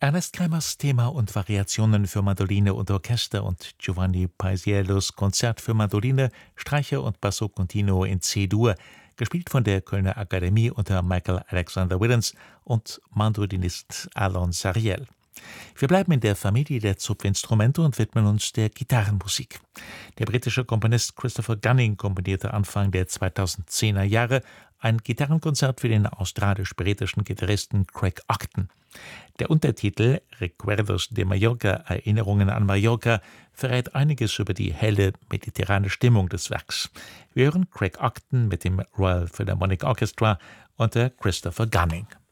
Ernest Kremers Thema und Variationen für Mandoline und Orchester und Giovanni Paisiellos Konzert für Mandoline, Streicher und Basso Continuo in C-Dur, gespielt von der Kölner Akademie unter Michael Alexander Willens und Mandolinist Alon Sariel. Wir bleiben in der Familie der Zupfinstrumente und widmen uns der Gitarrenmusik. Der britische Komponist Christopher Gunning komponierte Anfang der 2010er Jahre ein Gitarrenkonzert für den australisch-britischen Gitarristen Craig Octon. Der Untertitel Recuerdos de Mallorca, Erinnerungen an Mallorca, verrät einiges über die helle, mediterrane Stimmung des Werks. Wir hören Craig Octon mit dem Royal Philharmonic Orchestra unter Christopher Gunning.